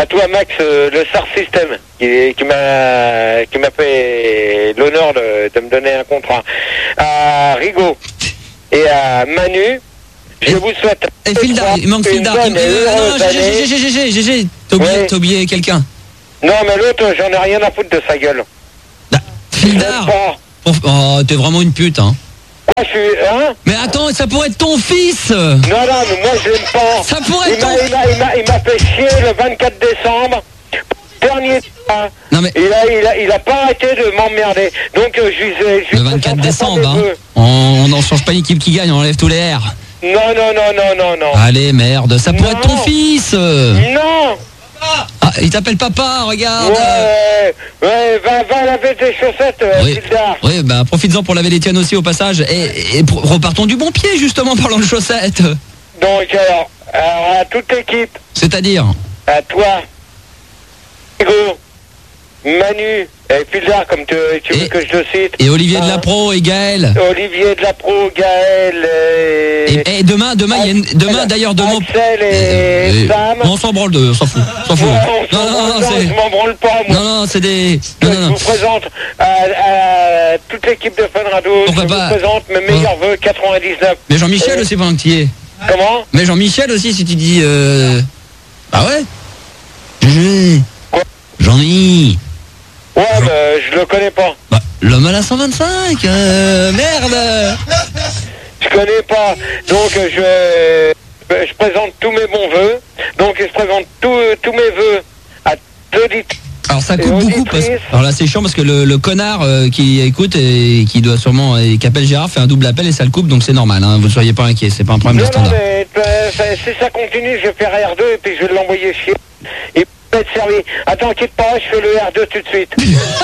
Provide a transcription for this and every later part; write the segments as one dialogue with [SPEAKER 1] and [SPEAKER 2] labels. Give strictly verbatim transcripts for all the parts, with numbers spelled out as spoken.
[SPEAKER 1] à toi Max, euh, le Star System, qui, qui m'a qui m'a fait l'honneur de, de me donner un contrat. À Rigaud et à Manu, je
[SPEAKER 2] et,
[SPEAKER 1] vous souhaite...
[SPEAKER 2] Et Fildar, il manque Fildar. Il, euh, non, G G, G G, G G, t'as oublié, ouais. T'as oublié quelqu'un.
[SPEAKER 1] Non, mais l'autre, j'en ai rien à foutre de sa gueule.
[SPEAKER 2] Bah, Fildar. Oh, t'es vraiment une pute, hein.
[SPEAKER 1] Moi, je suis... Hein?
[SPEAKER 2] Mais attends, ça pourrait être ton fils. Non,
[SPEAKER 1] non, mais moi, je l'aime pas.
[SPEAKER 2] Ça pourrait être
[SPEAKER 1] il
[SPEAKER 2] ton...
[SPEAKER 1] m'a, il, m'a, il, m'a, il m'a fait chier le vingt-quatre décembre. Dernier temps.
[SPEAKER 2] Non, mais...
[SPEAKER 1] Il a, il, a, il a pas arrêté de m'emmerder. Donc, euh, je lui je
[SPEAKER 2] Le vingt-quatre décembre, hein. On n'en change pas l'équipe qui gagne, on enlève tous les R.
[SPEAKER 1] Non, non, non, non, non, non.
[SPEAKER 2] Allez, merde, ça pourrait
[SPEAKER 1] non.
[SPEAKER 2] être ton fils.
[SPEAKER 1] Non.
[SPEAKER 2] Ah, il t'appelle papa, regarde.
[SPEAKER 1] Ouais, ouais, va, va laver tes chaussettes, euh,
[SPEAKER 2] oui. Oui, bah profites-en pour laver les tiennes aussi au passage. Et, et repartons du bon pied, justement, parlant de chaussettes.
[SPEAKER 1] Donc, alors, alors à toute l'équipe.
[SPEAKER 2] C'est-à-dire?
[SPEAKER 1] À toi, Hugo, Manu, et Fildar, comme tu, tu veux et, que je le cite.
[SPEAKER 2] Et Olivier hein, de la Pro et Gaël.
[SPEAKER 1] Olivier de la Pro, Gaël et...
[SPEAKER 2] Et, et demain, demain, il y a une, demain d'ailleurs, demain...
[SPEAKER 1] Axel et, et Sam.
[SPEAKER 2] On s'en branle d'eux, on s'en fout. On s'en fout.
[SPEAKER 1] Ouais, on non, non, non, non, je m'en branle pas, moi.
[SPEAKER 2] Non, non, c'est des... Non,
[SPEAKER 1] je
[SPEAKER 2] non, non.
[SPEAKER 1] vous présente à, à toute l'équipe de Fun Radio.
[SPEAKER 2] Pourquoi
[SPEAKER 1] je
[SPEAKER 2] pas
[SPEAKER 1] vous présente mes meilleurs oh. vœux quatre-vingt-dix-neuf.
[SPEAKER 2] Mais Jean-Michel aussi, pendant que tu y es.
[SPEAKER 1] Comment?
[SPEAKER 2] Mais Jean-Michel aussi, si tu dis... Euh... Ah ouais?
[SPEAKER 1] Quoi?
[SPEAKER 2] Jean-Mi.
[SPEAKER 1] Ouais, Jean... mais je le connais pas.
[SPEAKER 2] Bah, l'homme à la cent vingt-cinq, euh, merde.
[SPEAKER 1] Je connais pas. Donc, je, je présente tous mes bons vœux. Donc, je présente tous mes vœux à l'auditeurs.
[SPEAKER 2] Alors ça coupe beaucoup parce... Alors là c'est chiant parce que le, le connard euh, qui écoute et qui doit sûrement et qui appelle Gérard fait un double appel et ça le coupe, donc c'est normal, hein, vous ne soyez pas inquiets, c'est pas un problème
[SPEAKER 1] non,
[SPEAKER 2] de standard.
[SPEAKER 1] Non mais euh, si ça continue, je vais faire R deux et puis je vais l'envoyer chier. Il peut être servi. Attends, quitte pas, je fais le R deux tout de suite.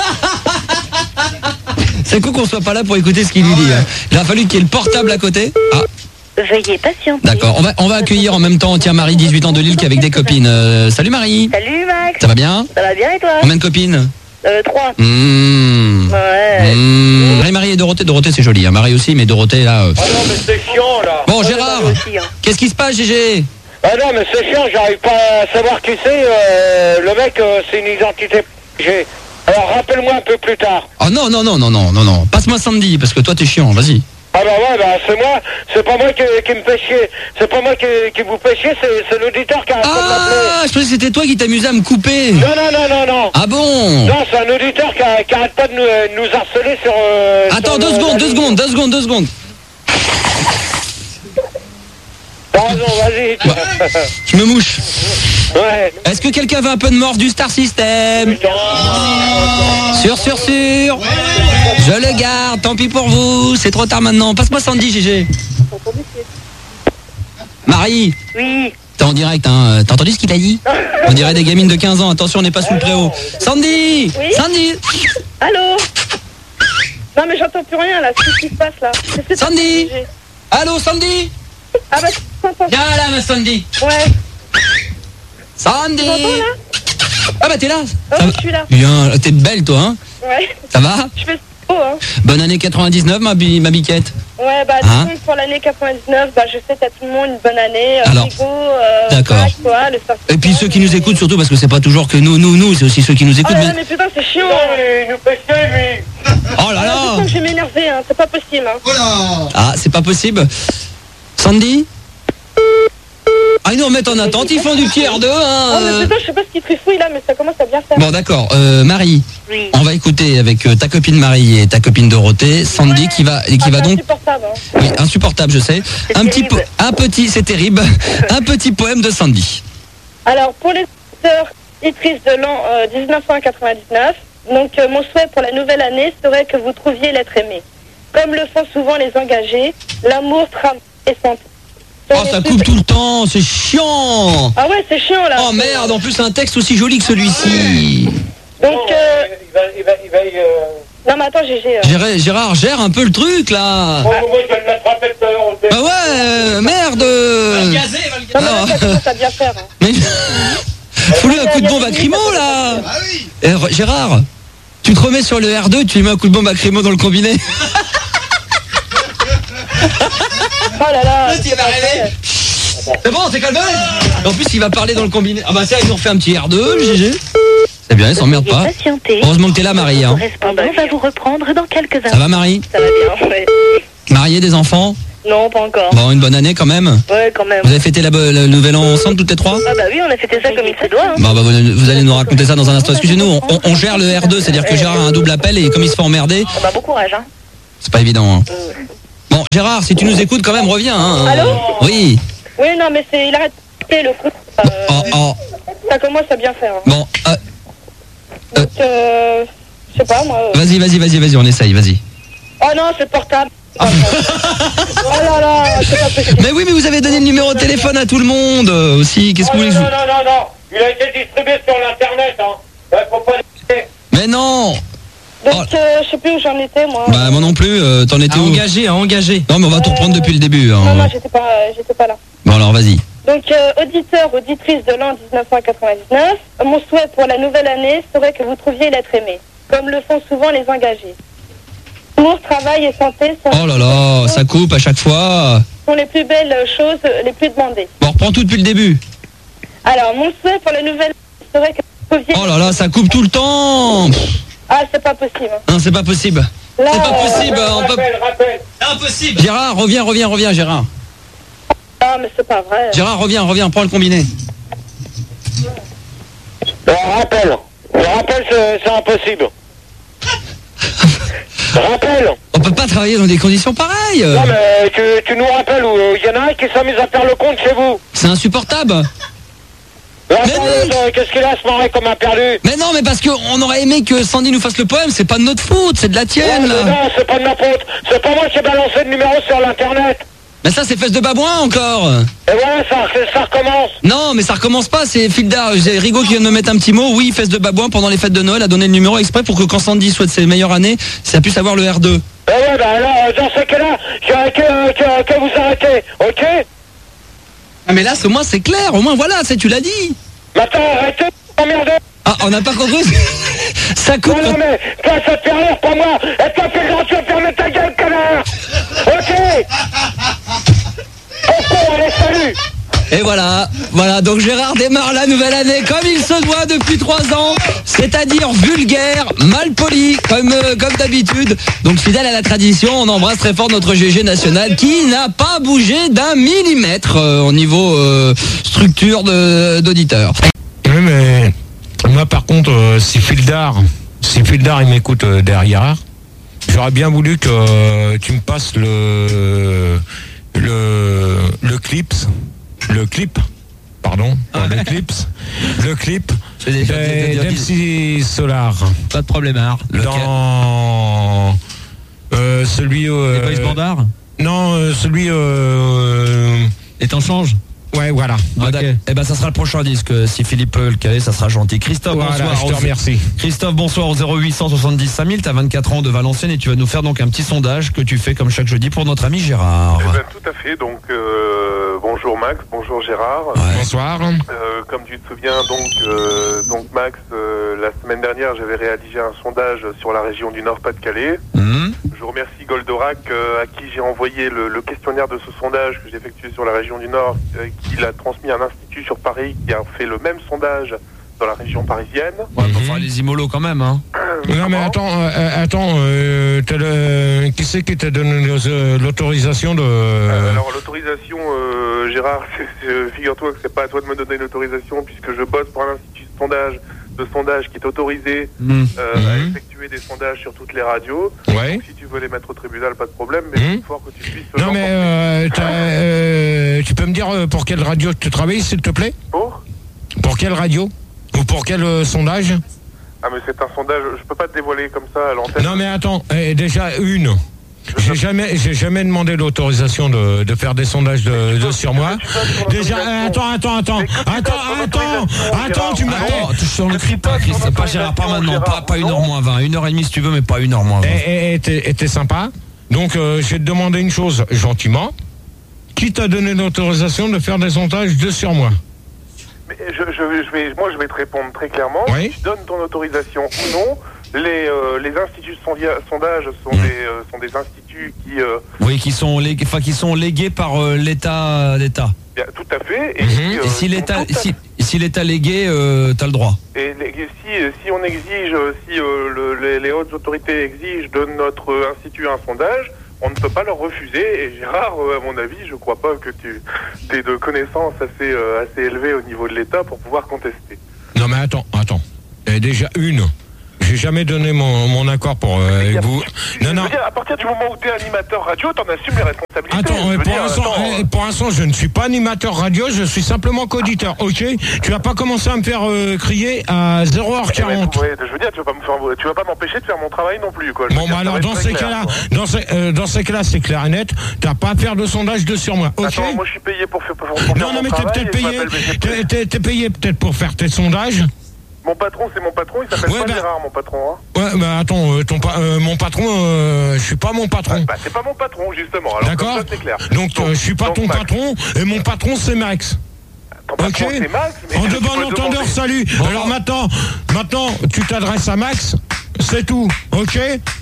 [SPEAKER 2] C'est cool qu'on soit pas là pour écouter ce qu'il lui dit. Hein. Il a fallu qu'il y ait le portable à côté. Ah.
[SPEAKER 3] Veuillez patienter.
[SPEAKER 2] D'accord, on va, on va accueillir en même temps, tiens, Marie, dix-huit ans de Lille, qui est avec des copines. Euh, salut Marie.
[SPEAKER 3] Salut Max.
[SPEAKER 2] Ça va bien?
[SPEAKER 3] Ça va bien et toi?
[SPEAKER 2] Combien de copines?
[SPEAKER 3] Euh, trois.
[SPEAKER 2] Mmh.
[SPEAKER 3] Ouais.
[SPEAKER 2] Mmh. Marie, Marie et Dorothée, Dorothée c'est joli, hein. Marie aussi, mais Dorothée là... Euh...
[SPEAKER 1] Ah non mais c'est chiant là.
[SPEAKER 2] Bon Gérard, aussi, hein. Qu'est-ce qui se passe G G?
[SPEAKER 1] Ah non mais c'est chiant, j'arrive pas à savoir qui c'est, euh, le mec euh, c'est une identité G. Alors rappelle-moi un peu plus tard.
[SPEAKER 2] Oh non, non, non, non, non, non, non, passe-moi Sandy, parce que toi t'es chiant, vas-y.
[SPEAKER 1] Ah bah ouais, bah c'est moi, c'est pas moi qui, qui me fait chier, c'est pas moi qui, qui vous fait chier, c'est, c'est l'auditeur qui a
[SPEAKER 2] ah, de m'appeler. Ah, je pensais que c'était toi qui t'amusais à me couper.
[SPEAKER 1] Non, non, non, non, non.
[SPEAKER 2] Ah bon?
[SPEAKER 1] Non, c'est un auditeur qui, a, qui arrête pas de nous, nous harceler sur... Euh,
[SPEAKER 2] Attends,
[SPEAKER 1] sur
[SPEAKER 2] deux,
[SPEAKER 1] le,
[SPEAKER 2] secondes, deux secondes, deux secondes, deux secondes,
[SPEAKER 1] T'as raison, vas-y.
[SPEAKER 2] Ouais. Je me mouche.
[SPEAKER 1] Ouais.
[SPEAKER 2] Est-ce que quelqu'un veut un peu de morse du Star System? oh Sûr, sûr, sûr. Ouais. Je le garde, tant pis pour vous. C'est trop tard maintenant. Passe-moi Sandy, G G. Marie.
[SPEAKER 3] Oui.
[SPEAKER 2] T'es en direct, hein. T'as entendu ce qu'il a dit? On dirait des gamines de quinze ans. Attention, on n'est pas sous le préau. Sandy.
[SPEAKER 3] Oui.
[SPEAKER 2] Sandy.
[SPEAKER 3] Allô. Non mais j'entends plus rien là. Qu'est-ce qui se passe là?
[SPEAKER 2] Sandy. Allô, Sandy.
[SPEAKER 3] Ah bah
[SPEAKER 2] viens là, ma Sandy.
[SPEAKER 3] Ouais.
[SPEAKER 2] Sandy.
[SPEAKER 3] Tu m'entends là?
[SPEAKER 2] Ah bah t'es là.
[SPEAKER 3] Oh, je suis là.
[SPEAKER 2] Bien, t'es belle toi, hein?
[SPEAKER 3] Ouais.
[SPEAKER 2] Ça va?
[SPEAKER 3] Je fais beau, hein.
[SPEAKER 2] Bonne année quatre-vingt-dix-neuf, ma, bi ma biquette.
[SPEAKER 3] Ouais, bah
[SPEAKER 2] hein?
[SPEAKER 3] disons pour l'année quatre-vingt-dix-neuf, bah je souhaite à tout le monde une bonne année.
[SPEAKER 2] Alors,
[SPEAKER 3] Rigo, euh,
[SPEAKER 2] d'accord.
[SPEAKER 3] Max, toi, le
[SPEAKER 2] et puis ceux qui nous écoutent surtout, parce que c'est pas toujours que nous, nous, nous, c'est aussi ceux qui nous écoutent.
[SPEAKER 3] Oh là là, mais putain, c'est chiant.
[SPEAKER 1] Non, mais il nous fait chier, lui.
[SPEAKER 2] Oh là là.
[SPEAKER 3] Je sens que je vais m'énerver, hein. C'est pas possible, hein.
[SPEAKER 2] Oh là. Ah, c'est pas possible. Sandy? Ah, ils nous remettent en attente, ils font du petit R deux, hein.
[SPEAKER 3] Oh, mais putain, je sais pas ce qu'ils trifouillent là, mais ça commence à bien faire.
[SPEAKER 2] Bon, d'accord. Euh, Marie,
[SPEAKER 3] oui.
[SPEAKER 2] On va écouter avec euh, ta copine Marie et ta copine Dorothée, Sandy, ouais. qui va, qui ah, va donc...
[SPEAKER 3] insupportable, hein.
[SPEAKER 2] Oui, insupportable, je sais. Un petit, po... un petit, c'est terrible, un petit poème de Sandy.
[SPEAKER 3] Alors, pour les auditeurs éditrices de l'an euh, dix-neuf cent quatre-vingt-dix-neuf, donc euh, mon souhait pour la nouvelle année serait que vous trouviez l'être aimé. Comme le font souvent les engagés, l'amour, travail et santé.
[SPEAKER 2] Oh, ça coupe tout le temps, c'est chiant.
[SPEAKER 3] Ah ouais, c'est chiant là.
[SPEAKER 2] Oh merde, en plus un texte aussi joli que celui-ci.
[SPEAKER 3] Donc, euh...
[SPEAKER 1] il va, il va, il va, euh...
[SPEAKER 3] non mais attends, Gégé. Euh...
[SPEAKER 2] Gérard, Gérard, gère un peu le truc là.
[SPEAKER 1] Oh, moi, je vais le mettre à tête tout à l'heure.
[SPEAKER 2] Bah ouais, euh, merde.
[SPEAKER 3] Va le gazer, va le gazer. Non, mais là, ça commence à bien faire. Hein. Mais...
[SPEAKER 2] Fous-lui un coup de bombe à crimo là. Ah oui. Eh, Gérard, tu te remets sur le R deux, tu lui mets un coup de bombe à crimo dans le combiné.
[SPEAKER 3] Oh là là.
[SPEAKER 2] Tu vas rêver. C'est bon, c'est calmé. En plus, il va parler dans le combiné. Ah bah ça, ils ont fait un petit R deux, le G G. C'est bien, ils s'emmerdent pas. Heureusement que t'es là, Marie. Hein.
[SPEAKER 3] Correspondant va vous reprendre dans quelques instants.
[SPEAKER 2] Ça va, Marie?
[SPEAKER 3] Ça va bien, ouais.
[SPEAKER 2] Mariée, des enfants?
[SPEAKER 3] Non, pas encore.
[SPEAKER 2] Bon, une bonne année quand même.
[SPEAKER 3] Ouais, quand même.
[SPEAKER 2] Vous avez fêté la, le nouvel an ensemble, toutes les trois?
[SPEAKER 3] Ah bah oui, on a fêté ça comme il se doit. Hein.
[SPEAKER 2] Bah, bah, vous, vous allez nous raconter ça dans un instant. Excusez-nous, on, on, on gère le R deux, c'est-à-dire que Gérard a un double appel et comme il se fait emmerder...
[SPEAKER 3] Ah bah bon courage, hein.
[SPEAKER 2] C'est pas évident, hein. Bon, Gérard, si tu nous écoutes quand même, reviens, hein.
[SPEAKER 3] Allô?
[SPEAKER 2] Oui.
[SPEAKER 3] Oui, non, mais c'est... Il arrête de le coup. Euh,
[SPEAKER 2] Oh, oh.
[SPEAKER 3] Ça commence à bien faire. Hein.
[SPEAKER 2] Bon, euh,
[SPEAKER 3] Donc, euh... je sais pas, moi... euh,
[SPEAKER 2] vas-y, vas-y, vas-y, vas-y, on essaye, vas-y.
[SPEAKER 3] Oh non, c'est portable. Oh, oh là là, c'est pas possible.
[SPEAKER 2] Mais oui, mais vous avez donné le numéro de téléphone à tout le monde euh, aussi. Qu'est-ce que vous voulez que je
[SPEAKER 1] non,
[SPEAKER 2] vous...
[SPEAKER 1] non, non, non, il a été distribué sur l'internet, hein. Ouais, faut pas le...
[SPEAKER 2] Mais non.
[SPEAKER 3] Donc, euh, je sais plus où j'en étais, moi.
[SPEAKER 2] Bah moi non plus, euh, t'en étais
[SPEAKER 4] À
[SPEAKER 2] où?
[SPEAKER 4] engager, à engager.
[SPEAKER 2] Non mais on va tout reprendre depuis le début. Hein.
[SPEAKER 3] Non, non, j'étais pas, euh, j'étais pas là.
[SPEAKER 2] Bon alors vas-y.
[SPEAKER 3] Donc, euh, auditeur, auditrice de l'an dix-neuf cent quatre-vingt-dix-neuf, mon souhait pour la nouvelle année serait que vous trouviez l'être aimé, comme le font souvent les engagés. Amour, travail et santé sont,
[SPEAKER 2] Oh là là, ça coupe à chaque fois.
[SPEAKER 3] sont les plus belles choses, les plus demandées.
[SPEAKER 2] Bon, on reprend tout depuis le début.
[SPEAKER 3] Alors, mon souhait pour la nouvelle année serait que vous trouviez...
[SPEAKER 2] Oh là là, ça coupe tout le temps.
[SPEAKER 3] Ah, c'est pas possible. hein.
[SPEAKER 2] Non, c'est pas possible.
[SPEAKER 3] Là,
[SPEAKER 2] C'est pas
[SPEAKER 3] euh,
[SPEAKER 2] possible. On peut...
[SPEAKER 1] Rappel, rappel.
[SPEAKER 4] Impossible.
[SPEAKER 2] Gérard, reviens, reviens, reviens, Gérard.
[SPEAKER 3] Ah, mais c'est pas vrai.
[SPEAKER 2] Gérard, reviens, reviens, prends le combiné.
[SPEAKER 1] Le rappel. Le rappel, c'est c'est impossible. Rappel.
[SPEAKER 2] On peut pas travailler dans des conditions pareilles.
[SPEAKER 1] Non, mais tu, tu nous rappelles où il y en a un qui s'amuse à faire le compte chez vous.
[SPEAKER 2] C'est insupportable.
[SPEAKER 1] Là,
[SPEAKER 2] Mais
[SPEAKER 1] attends,
[SPEAKER 2] non.
[SPEAKER 1] euh, qu'est-ce qu'il a à se marrer comme un perdu?
[SPEAKER 2] Mais non, mais parce qu'on aurait aimé que Sandy nous fasse le poème, c'est pas de notre faute, c'est de la
[SPEAKER 1] Ouais,
[SPEAKER 2] tienne
[SPEAKER 1] mais
[SPEAKER 2] là.
[SPEAKER 1] non, c'est pas de ma faute. C'est pas moi qui ai balancé le numéro sur l'internet.
[SPEAKER 2] Mais ça c'est fesses de babouin encore.
[SPEAKER 1] Et voilà, ça, ça recommence.
[SPEAKER 2] Non, mais ça recommence pas, c'est Fildar. J'ai Rigaud qui vient de me mettre un petit mot. Oui, fesses de babouin pendant les fêtes de Noël a donné le numéro exprès pour que quand Sandy souhaite ses meilleures années, ça puisse avoir le R deux.
[SPEAKER 1] Eh ouais, bah alors, dans ce cas-là, que, que, que, que vous arrêtez, ok?
[SPEAKER 2] Ah mais là, au moins c'est clair, au moins voilà, c'est tu l'as dit.
[SPEAKER 1] Maintenant, arrêtez, emmerdez.
[SPEAKER 2] Ah, on n'a pas compris. Ça coupe.
[SPEAKER 1] Non, non, mais toi, ça te fait rire, pas moi. Et toi, fais grand, tu vas fermer ta gueule, connard. Ok. Ok, allez, salut.
[SPEAKER 2] Et voilà, voilà, donc Gérard démarre la nouvelle année comme il se doit depuis trois ans, c'est-à-dire vulgaire, mal poli, comme, euh, comme d'habitude. Donc fidèle à la tradition, on embrasse très fort notre G G national qui n'a pas bougé d'un millimètre euh, au niveau euh, structure de- d'auditeurs.
[SPEAKER 5] Oui, mais moi, par contre, euh, si Fildar, si Fildar, il m'écoute euh, derrière, j'aurais bien voulu que euh, tu me passes le le le clip, le clip, pardon, pas le clip, le clip
[SPEAKER 2] C'est déjà- c'est déjà-
[SPEAKER 5] d'M C Solar
[SPEAKER 4] Pas de problème, hein.
[SPEAKER 5] dans euh, celui euh,
[SPEAKER 4] Les Boys Bandar.
[SPEAKER 5] non euh, celui euh,
[SPEAKER 4] Et t'en changes.
[SPEAKER 5] ouais voilà.
[SPEAKER 2] Ah,
[SPEAKER 4] Ok.
[SPEAKER 2] d'accord. Eh ben ça sera le prochain disque. Si Philippe peut le caler, ça sera gentil. Christophe,
[SPEAKER 5] Voilà,
[SPEAKER 2] bonsoir.
[SPEAKER 5] je te
[SPEAKER 2] Au-
[SPEAKER 5] remercie.
[SPEAKER 2] Christophe, bonsoir au zéro huit cent soixante-dix cinq mille. T'as vingt-quatre ans de Valenciennes et tu vas nous faire donc un petit sondage que tu fais comme chaque jeudi pour notre ami Gérard.
[SPEAKER 6] Eh ben, tout à fait. Donc, euh, bonjour Max, bonjour Gérard.
[SPEAKER 2] Ouais.
[SPEAKER 5] Bonsoir.
[SPEAKER 6] Euh, comme tu te souviens, donc, euh, donc Max, euh, la semaine dernière, j'avais réalisé un sondage sur la région du Nord-Pas-de-Calais.
[SPEAKER 2] Hum.
[SPEAKER 6] Je remercie Goldorak, euh, à qui j'ai envoyé le, le questionnaire de ce sondage que j'ai effectué sur la région du Nord, euh, qui l'a transmis à un institut sur Paris qui a fait le même sondage dans la région parisienne.
[SPEAKER 2] Ouais, faut faire les immolos quand même, hein.
[SPEAKER 5] Non mais
[SPEAKER 6] Comment
[SPEAKER 5] attends, euh, attends, euh, t'as le... qui c'est qui t'a donné le- l'autorisation de...
[SPEAKER 6] Euh, alors l'autorisation, euh, Gérard, c'est- c'est- figure-toi que c'est pas à toi de me donner l'autorisation puisque je bosse pour un institut de sondage, de sondage qui est autorisé
[SPEAKER 2] Hum.
[SPEAKER 6] euh, à
[SPEAKER 5] Mhm.
[SPEAKER 6] effectuer des sondages sur toutes les radios.
[SPEAKER 5] Ouais.
[SPEAKER 6] Donc, si tu veux les mettre au tribunal, pas de problème, mais
[SPEAKER 5] Mhm.
[SPEAKER 6] il faut que tu puisses...
[SPEAKER 5] Non mais euh, t'as, euh, tu peux me dire euh, pour quelle radio tu travailles s'il te plaît?
[SPEAKER 6] Pour
[SPEAKER 5] Pour quelle radio? Ou pour quel euh, sondage?
[SPEAKER 6] Ah mais c'est un sondage, je peux pas te dévoiler comme ça à l'antenne.
[SPEAKER 5] Non mais attends, eh, déjà une. J'ai jamais, j'ai jamais demandé l'autorisation de, de faire des sondages de, de sur moi. Déjà, euh, attends, attends, attends, attends, attends, attends, tu m'as.
[SPEAKER 2] Attends, touche sur le cri pas, Chris, pas Gérard, pas maintenant, pas, pas une heure moins vingt, une heure et demie si tu veux, mais pas une heure moins vingt.
[SPEAKER 5] Eh, eh, t'es eh, t'es sympa. Donc, euh, je vais te demander une chose gentiment. Qui t'a donné l'autorisation de faire des sondages de sur moi?
[SPEAKER 6] Mais je, je, je vais, moi je vais te répondre très clairement.
[SPEAKER 5] Oui.
[SPEAKER 6] Si tu donnes ton autorisation ou non, Les, euh, les instituts de sondia- sondage sont,
[SPEAKER 2] Mmh.
[SPEAKER 6] des, euh, sont des instituts qui... Euh,
[SPEAKER 2] Oui, qui sont légués, enfin, qui sont légués par euh, l'État, l'État.
[SPEAKER 6] bien, tout à fait. Et,
[SPEAKER 5] Mhm.
[SPEAKER 6] qui, euh,
[SPEAKER 2] Et si
[SPEAKER 6] sont
[SPEAKER 2] l'État,
[SPEAKER 6] tout à-
[SPEAKER 2] si, si l'État légué, euh, t'as le droit.
[SPEAKER 6] Et les- si, si on exige, si euh, le- les, les hautes autorités exigent de notre euh, institut un sondage, on ne peut pas leur refuser. Et Gérard, euh, à mon avis, je crois pas que tu aies de connaissances assez, euh, assez élevées au niveau de l'État pour pouvoir contester.
[SPEAKER 5] Non mais attends, attends. Et déjà une. J'ai jamais donné mon, mon accord pour euh, avec vous.
[SPEAKER 6] Je
[SPEAKER 5] Non, non.
[SPEAKER 6] veux dire, à partir du moment où tu es animateur radio, t'en assumes les responsabilités.
[SPEAKER 5] Attends,
[SPEAKER 6] Je
[SPEAKER 5] mais
[SPEAKER 6] veux
[SPEAKER 5] pour
[SPEAKER 6] dire,
[SPEAKER 5] l'instant,
[SPEAKER 6] attends,
[SPEAKER 5] eh, pour l'instant, je ne suis pas animateur radio, je suis simplement qu'auditeur, ok? Tu vas pas commencer à me faire euh, crier à zéro heure
[SPEAKER 6] eh ben,
[SPEAKER 5] quarante.
[SPEAKER 6] ouais, je veux dire, tu vas pas me faire, tu vas pas m'empêcher de faire mon travail non plus, quoi. Je veux
[SPEAKER 5] Bon,
[SPEAKER 6] dire,
[SPEAKER 5] bah
[SPEAKER 6] ça
[SPEAKER 5] alors,
[SPEAKER 6] va être
[SPEAKER 5] dans
[SPEAKER 6] très
[SPEAKER 5] ces
[SPEAKER 6] clair,
[SPEAKER 5] cas-là,
[SPEAKER 6] quoi.
[SPEAKER 5] dans ces, euh, dans ces cas-là, c'est clair et net, t'as pas à faire de sondage de sur moi, ok?
[SPEAKER 6] Attends, moi je suis payé pour faire, pour, pour faire
[SPEAKER 5] Non, non,
[SPEAKER 6] mon
[SPEAKER 5] mais t'es
[SPEAKER 6] travail.
[SPEAKER 5] peut-être
[SPEAKER 6] et je
[SPEAKER 5] payé,
[SPEAKER 6] m'appelle B G P.
[SPEAKER 5] t'es- t'es t'es payé peut-être pour faire tes sondages.
[SPEAKER 6] Mon patron, c'est mon patron, il s'appelle
[SPEAKER 5] Ouais,
[SPEAKER 6] pas
[SPEAKER 5] bah-
[SPEAKER 6] Gérard, mon patron. Hein.
[SPEAKER 5] Ouais, bah attends, euh, ton pa- euh, mon patron, euh, je suis pas mon patron.
[SPEAKER 6] Bah, c'est pas mon patron, justement. Alors,
[SPEAKER 5] D'accord.
[SPEAKER 6] comme ça, c'est clair.
[SPEAKER 5] Donc, euh, je suis pas
[SPEAKER 6] donc,
[SPEAKER 5] ton
[SPEAKER 6] Max.
[SPEAKER 5] patron, et mon patron, c'est Max.
[SPEAKER 6] Ton patron,
[SPEAKER 5] Ok.
[SPEAKER 6] c'est Max, mais
[SPEAKER 5] En
[SPEAKER 6] tu
[SPEAKER 5] de
[SPEAKER 6] peux
[SPEAKER 5] bon entendeur,
[SPEAKER 6] demander-
[SPEAKER 5] salut.
[SPEAKER 2] Bon.
[SPEAKER 5] Alors maintenant, maintenant, tu t'adresses à Max, c'est tout, ok?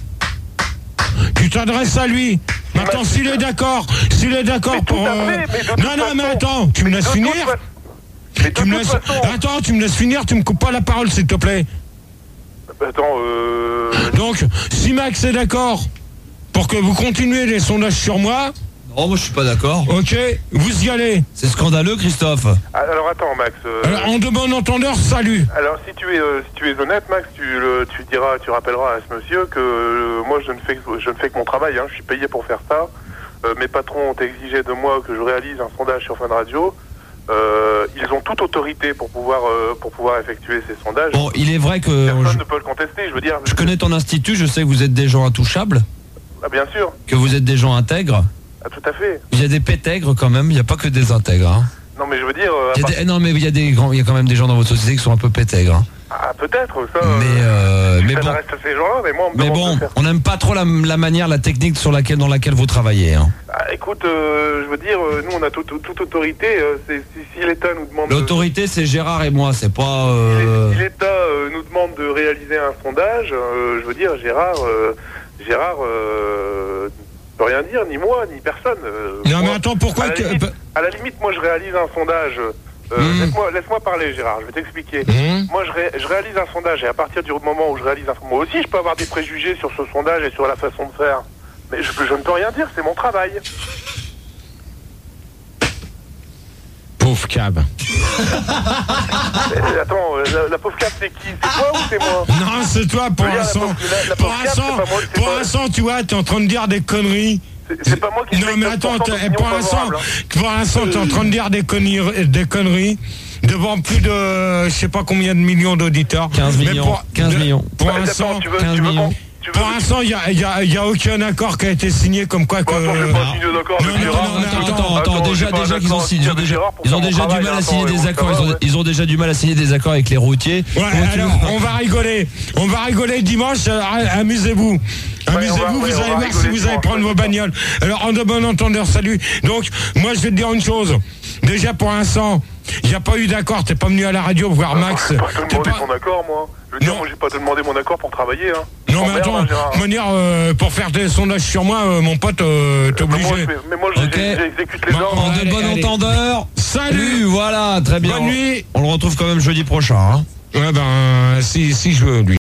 [SPEAKER 5] Tu t'adresses à lui. Maintenant,
[SPEAKER 6] Max,
[SPEAKER 5] s'il est d'accord, s'il est d'accord
[SPEAKER 6] Mais tout
[SPEAKER 5] pour.
[SPEAKER 6] à
[SPEAKER 5] euh,
[SPEAKER 6] fait, mais de toute
[SPEAKER 5] Non, non, mais
[SPEAKER 6] façon-
[SPEAKER 5] attends, tu me
[SPEAKER 6] mais
[SPEAKER 5] laisses
[SPEAKER 6] de
[SPEAKER 5] finir.
[SPEAKER 6] toute fa- Mais de
[SPEAKER 5] Tu me
[SPEAKER 6] toute
[SPEAKER 5] laisses.
[SPEAKER 6] façon...
[SPEAKER 5] Attends, tu me laisses finir, tu me coupes pas la parole, s'il te plaît.
[SPEAKER 6] Attends, euh...
[SPEAKER 5] Donc, si Max est d'accord pour que vous continuez les sondages sur moi,
[SPEAKER 2] Non, moi je suis pas d'accord.
[SPEAKER 5] ok, vous y allez.
[SPEAKER 2] C'est scandaleux, Christophe.
[SPEAKER 6] Alors attends, Max. euh,
[SPEAKER 5] Alors, en de bon entendeur, salut.
[SPEAKER 6] Alors si tu es euh, si tu es honnête, Max, tu le, tu diras, tu rappelleras à ce monsieur que euh, moi je ne fais que, je ne fais que mon travail. Hein, je suis payé pour faire ça. Euh, mes patrons ont exigé de moi que je réalise un sondage sur Fun Radio. Euh, ils ont toute autorité pour pouvoir euh, pour pouvoir effectuer ces sondages.
[SPEAKER 2] Bon, il est vrai que
[SPEAKER 6] Personne
[SPEAKER 2] je,
[SPEAKER 6] ne peut le contester. Je veux dire.
[SPEAKER 2] je connais ton institut, je sais que vous êtes des gens intouchables,
[SPEAKER 6] Ah, bien sûr.
[SPEAKER 2] que vous êtes des gens intègres.
[SPEAKER 6] Ah, tout à fait.
[SPEAKER 2] Il y a des pétègres quand même, il n'y a pas que des intègres. Hein.
[SPEAKER 6] Non, mais je veux dire. euh, à
[SPEAKER 2] Il y a
[SPEAKER 6] part-
[SPEAKER 2] des- non, mais il y a des grands, il y a quand même des gens dans votre société qui sont un peu pétègres. Hein.
[SPEAKER 6] Ah, peut-être ça.
[SPEAKER 2] Mais, euh,
[SPEAKER 6] tu
[SPEAKER 2] mais bon,
[SPEAKER 6] t'adresses à ces gens-là, mais moi on me
[SPEAKER 2] mais
[SPEAKER 6] demande
[SPEAKER 2] bon,
[SPEAKER 6] de faire.
[SPEAKER 2] on n'aime pas trop la, la manière, la technique sur laquelle, dans laquelle vous travaillez. Hein.
[SPEAKER 6] Ah, écoute, euh, je veux dire, euh, nous on a toute, toute autorité. euh, c'est- si, si l'État nous demande. de-
[SPEAKER 2] L'autorité, c'est Gérard et moi, c'est pas.
[SPEAKER 6] Si
[SPEAKER 2] Euh...
[SPEAKER 6] si l'État euh, nous demande de réaliser un sondage, euh, je veux dire, Gérard, euh, Gérard euh, ne peut rien dire, ni moi, ni personne. euh,
[SPEAKER 5] Non,
[SPEAKER 6] moi,
[SPEAKER 5] mais attends, pourquoi
[SPEAKER 6] à la,
[SPEAKER 5] que-
[SPEAKER 6] limite, à la limite, moi, je réalise un sondage. Euh,
[SPEAKER 2] Mm.
[SPEAKER 6] laisse-moi, laisse-moi parler, Gérard. Je vais t'expliquer.
[SPEAKER 5] Hum
[SPEAKER 6] Moi, je, ré- je réalise un sondage, et à partir du moment où je réalise un sondage, moi aussi, je peux avoir des préjugés sur ce sondage et sur la façon de faire. Mais je, je ne peux rien dire, c'est mon travail.
[SPEAKER 5] Pauvre cab.
[SPEAKER 6] Mais, attends, euh, la, la pauvre cap, c'est qui? C'est toi ou c'est moi?
[SPEAKER 5] Non, c'est toi, pour
[SPEAKER 6] Je veux dire, la
[SPEAKER 5] l'instant.
[SPEAKER 6] pauvre- la- la
[SPEAKER 5] Pour
[SPEAKER 6] pauvre cap,
[SPEAKER 5] l'instant,
[SPEAKER 6] c'est pas moi, c'est
[SPEAKER 5] pour
[SPEAKER 6] pas-
[SPEAKER 5] l'instant, tu vois, t'es en train de dire des conneries.
[SPEAKER 6] C'est c'est pas moi qui
[SPEAKER 5] Non,
[SPEAKER 6] fais
[SPEAKER 5] mais
[SPEAKER 6] neuf pour
[SPEAKER 5] attends,
[SPEAKER 6] cent
[SPEAKER 5] t'es-
[SPEAKER 6] d'opinion
[SPEAKER 5] pour l'instant,
[SPEAKER 6] favorable, hein.
[SPEAKER 5] pour l'instant, t'es en train de dire des conneries, des conneries devant plus de, je sais pas combien de millions d'auditeurs.
[SPEAKER 2] quinze
[SPEAKER 5] Mais
[SPEAKER 2] millions.
[SPEAKER 5] pour-
[SPEAKER 2] quinze
[SPEAKER 5] de-
[SPEAKER 2] millions.
[SPEAKER 5] Pour
[SPEAKER 6] Bah,
[SPEAKER 5] l'instant,
[SPEAKER 6] attends, tu veux,
[SPEAKER 2] quinze
[SPEAKER 6] tu veux
[SPEAKER 2] millions.
[SPEAKER 6] qu'on- tu veux-
[SPEAKER 5] pour l'instant, il y a, il y a, il y a aucun accord qui a été signé comme quoi que.
[SPEAKER 6] Bon, attends, je vais pas signer d'accord
[SPEAKER 5] Non,
[SPEAKER 6] avec
[SPEAKER 5] non,
[SPEAKER 6] Gérard.
[SPEAKER 5] non, non,
[SPEAKER 2] Attends,
[SPEAKER 5] attends,
[SPEAKER 2] attends, attends,
[SPEAKER 6] j'ai
[SPEAKER 2] déjà,
[SPEAKER 6] pas
[SPEAKER 2] déjà
[SPEAKER 6] un
[SPEAKER 2] qu'ils ont
[SPEAKER 6] accord
[SPEAKER 2] signé, ils ont
[SPEAKER 6] avec
[SPEAKER 2] déjà,
[SPEAKER 6] Gérard pour
[SPEAKER 2] ils ont
[SPEAKER 6] faire mon
[SPEAKER 2] déjà du
[SPEAKER 6] travail,
[SPEAKER 2] mal à
[SPEAKER 6] hein,
[SPEAKER 2] signer
[SPEAKER 6] attends,
[SPEAKER 2] des
[SPEAKER 6] ça
[SPEAKER 2] accords,
[SPEAKER 6] va,
[SPEAKER 2] ils ont,
[SPEAKER 6] ouais.
[SPEAKER 2] ils ont déjà du mal à signer des accords avec les routiers.
[SPEAKER 5] Ouais,
[SPEAKER 2] Comment tu
[SPEAKER 5] alors,
[SPEAKER 2] veux-
[SPEAKER 5] on va rigoler. On va rigoler dimanche. euh, Amusez-vous. Amusez-vous,
[SPEAKER 6] on va-
[SPEAKER 5] vous
[SPEAKER 6] ouais,
[SPEAKER 5] allez
[SPEAKER 6] on va
[SPEAKER 5] voir si
[SPEAKER 6] rigoler
[SPEAKER 5] vous allez
[SPEAKER 6] dimanche,
[SPEAKER 5] prendre vos
[SPEAKER 6] ouais,
[SPEAKER 5] bagnoles. Alors, en de bon entendeur, salut. Donc, moi, je vais te dire une chose. Déjà, pour l'instant, il n'y a pas eu d'accord. T'es pas venu à la radio voir Max.
[SPEAKER 6] Je vais pas te
[SPEAKER 5] T'es
[SPEAKER 6] demander
[SPEAKER 5] pas-
[SPEAKER 6] ton accord, moi. Je veux dire,
[SPEAKER 5] Non.
[SPEAKER 6] moi, j'ai pas te demander mon accord pour travailler, hein.
[SPEAKER 5] Non, mais
[SPEAKER 6] Emmerde,
[SPEAKER 5] attends,
[SPEAKER 6] hein, Gérard.
[SPEAKER 5] de manière, euh, pour faire des sondages sur moi, euh, mon pote, euh, t'es
[SPEAKER 6] Mais moi,
[SPEAKER 5] obligé.
[SPEAKER 6] je fais- mais moi, je-
[SPEAKER 2] Ok.
[SPEAKER 6] j'ai- j'exécute les
[SPEAKER 5] Bon,
[SPEAKER 6] ordres.
[SPEAKER 2] En de
[SPEAKER 5] Allez,
[SPEAKER 2] bon
[SPEAKER 5] allez.
[SPEAKER 2] entendeur.
[SPEAKER 5] Salut.
[SPEAKER 2] Voilà, très bien.
[SPEAKER 5] Bonne nuit.
[SPEAKER 2] On le retrouve quand même jeudi prochain. Hein.
[SPEAKER 5] Ouais, ben, si, si je veux, lui.